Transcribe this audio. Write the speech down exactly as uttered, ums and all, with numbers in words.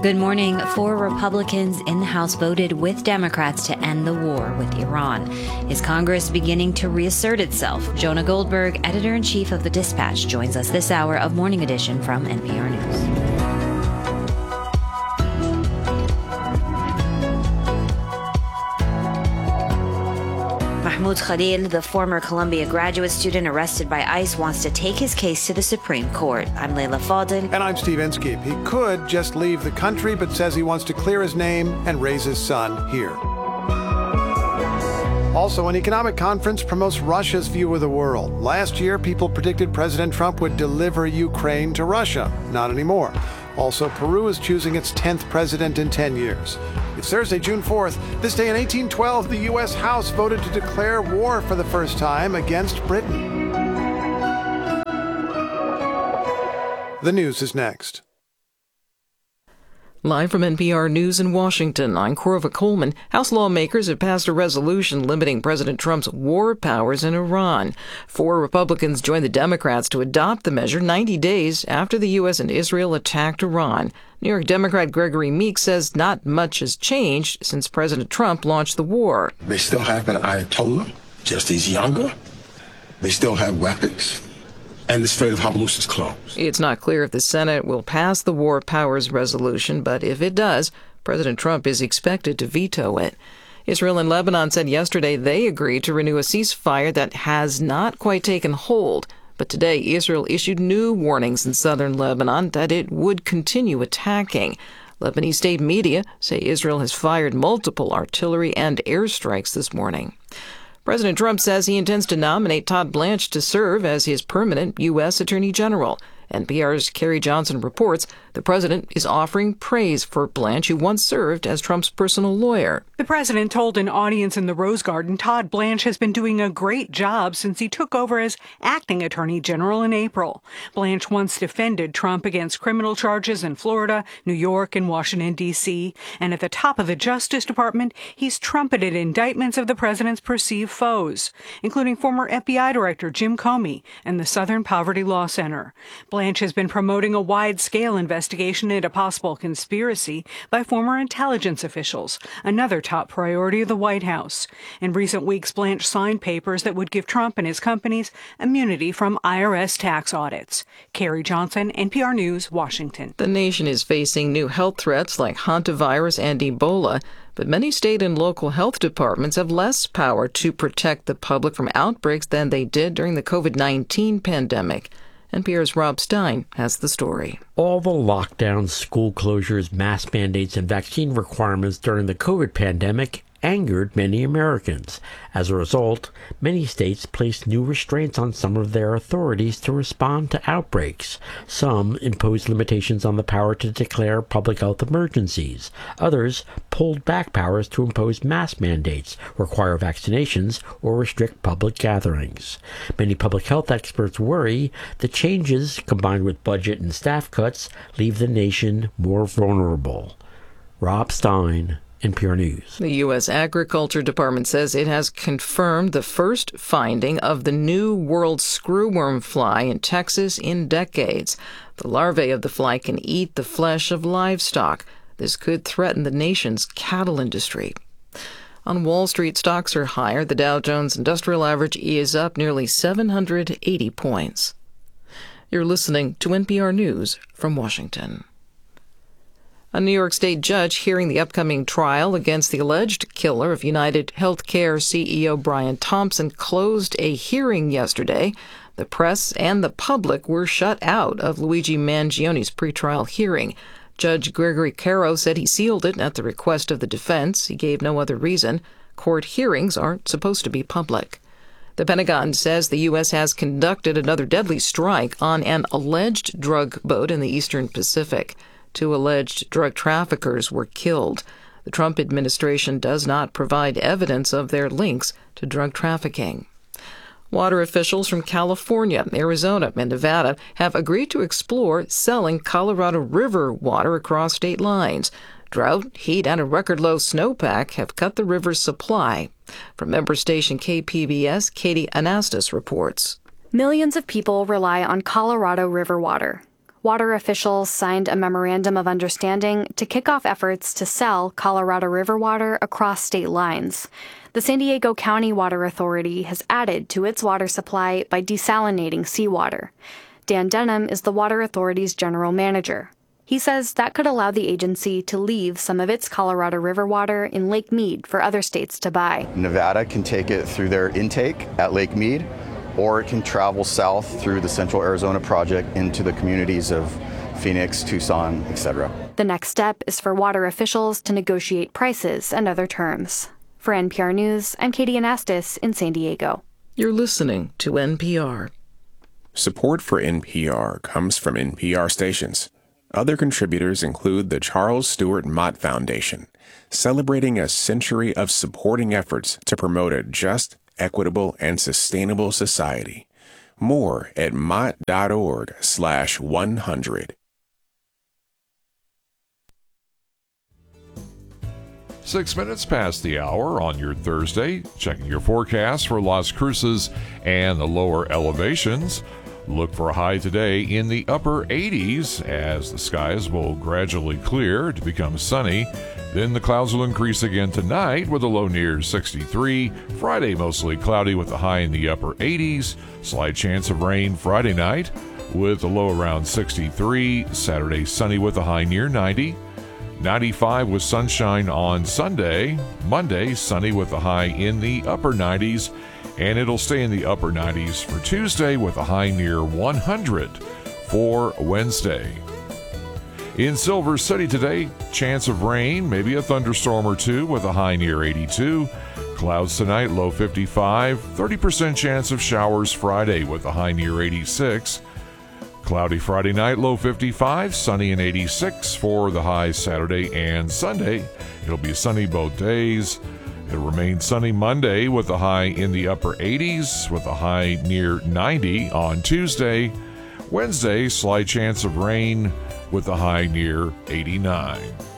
Good morning. Four Republicans in the House voted with Democrats to end the war with Iran. Is Congress beginning to reassert itself? Jonah Goldberg, editor-in-chief of The Dispatch, joins us this hour of Morning Edition from N P R News. Mahmoud Khalil, the former Columbia graduate student arrested by ICE, wants to take his case to the Supreme Court. I'm Leila Fadel. And I'm Steve Inskeep. He could just leave the country, but says he wants to clear his name and raise his son here. Also, an economic conference promotes Russia's view of the world. Last year, people predicted President Trump would deliver Ukraine to Russia. Not anymore. Also, Peru is choosing its tenth president in ten years. It's Thursday, June fourth. This day in eighteen twelve, the U S House voted to declare war for the first time against Britain. The news is next. Live from N P R News in Washington, I'm Corva Coleman. House lawmakers have passed a resolution limiting President Trump's war powers in Iran. Four Republicans joined the Democrats to adopt the measure ninety days after the U S and Israel attacked Iran. New York Democrat Gregory Meeks says not much has changed since President Trump launched the war. They still have an Ayatollah, just as younger. They still have weapons. And the Strait of Hormuz is closed. It's not clear if the Senate will pass the war powers resolution, but if it does, President Trump is expected to veto it. Israel and Lebanon said yesterday they agreed to renew a ceasefire that has not quite taken hold. But today, Israel issued new warnings in southern Lebanon that it would continue attacking. Lebanese state media say Israel has fired multiple artillery and airstrikes this morning. President Trump says he intends to nominate Todd Blanche to serve as his permanent U S Attorney General. N P R's Carrie Johnson reports the president is offering praise for Blanche, who once served as Trump's personal lawyer. The president told an audience in the Rose Garden Todd Blanche has been doing a great job since he took over as acting attorney general in April. Blanche once defended Trump against criminal charges in Florida, New York, and Washington, D C. And at the top of the Justice Department, he's trumpeted indictments of the president's perceived foes, including former F B I Director Jim Comey and the Southern Poverty Law Center. Blanche has been promoting a wide-scale investigation into possible conspiracy by former intelligence officials, another top priority of the White House. In recent weeks, Blanche signed papers that would give Trump and his companies immunity from I R S tax audits. Carrie Johnson, N P R News, Washington. The nation is facing new health threats like hantavirus and Ebola, but many state and local health departments have less power to protect the public from outbreaks than they did during the covid nineteen pandemic. N P R's Rob Stein has the story. All the lockdowns, school closures, mask mandates, and vaccine requirements during the COVID pandemic angered many Americans. As a result, many states placed new restraints on some of their authorities to respond to outbreaks. Some imposed limitations on the power to declare public health emergencies. Others pulled back powers to impose mask mandates, require vaccinations, or restrict public gatherings. Many public health experts worry the changes, combined with budget and staff cuts, leave the nation more vulnerable. Rob Stein, N P R News. The U S Agriculture Department says it has confirmed the first finding of the new world screwworm fly in Texas in decades. The larvae of the fly can eat the flesh of livestock. This could threaten the nation's cattle industry. On Wall Street, stocks are higher. The Dow Jones Industrial Average is up nearly seven hundred eighty points. You're listening to N P R News from Washington. A New York State judge hearing the upcoming trial against the alleged killer of United Healthcare C E O Brian Thompson closed a hearing yesterday. The press and the public were shut out of Luigi Mangioni's pretrial hearing. Judge Gregory Caro said he sealed it at the request of the defense. He gave no other reason. Court hearings aren't supposed to be public. The Pentagon says the U S has conducted another deadly strike on an alleged drug boat in the eastern Pacific. Two alleged drug traffickers were killed. The Trump administration does not provide evidence of their links to drug trafficking. Water officials from California, Arizona, and Nevada have agreed to explore selling Colorado River water across state lines. Drought, heat, and a record-low snowpack have cut the river's supply. From member station K P B S, Katie Anastas reports. Millions of people rely on Colorado River water. water officials signed a memorandum of understanding to kick off efforts to sell Colorado River water across state lines. The San Diego County Water Authority has added to its water supply by desalinating seawater. Dan Denham is the Water Authority's general manager. He says that could allow the agency to leave some of its Colorado River water in Lake Mead for other states to buy. Nevada can take it through their intake at Lake Mead, or it can travel south through the Central Arizona Project into the communities of Phoenix, Tucson, et cetera. The next step is for water officials to negotiate prices and other terms. For N P R News, I'm Katie Anastas in San Diego. You're listening to N P R. Support for N P R comes from N P R stations. Other contributors include the Charles Stewart Mott Foundation, celebrating a century of supporting efforts to promote a just, equitable, and sustainable society. More at mott.org slash 100. Six minutes past the hour on your Thursday. Checking your forecast for Las Cruces and the lower elevations. Look for a high today in the upper eighties as the skies will gradually clear to become sunny. Then the clouds will increase again tonight with a low near sixty-three. Friday mostly cloudy with a high in the upper eighties. Slight chance of rain Friday night with a low around sixty-three. Saturday sunny with a high near ninety. ninety-five with sunshine on Sunday. Monday sunny with a high in the upper nineties. And it'll stay in the upper nineties for Tuesday with a high near one hundred for Wednesday. In Silver City today, chance of rain, maybe a thunderstorm or two with a high near eighty-two. Clouds tonight, low fifty-five. thirty percent chance of showers Friday with a high near eighty-six. Cloudy Friday night, low fifty-five. Sunny and eighty-six for the highs Saturday and Sunday. It'll be sunny both days. It'll remain sunny Monday with a high in the upper eighties with a high near ninety on Tuesday. Wednesday, slight chance of rain with a high near eighty-nine.